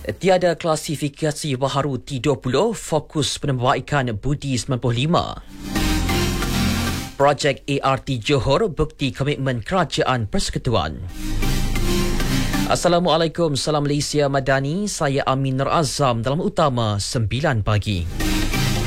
Tiada klasifikasi baharu T20, fokus perbaikan budi 95. Projek ART Johor bukti komitmen Kerajaan Persekutuan. Assalamualaikum, salam Malaysia Madani. Saya Amin Nur Azam dalam utama 9 pagi.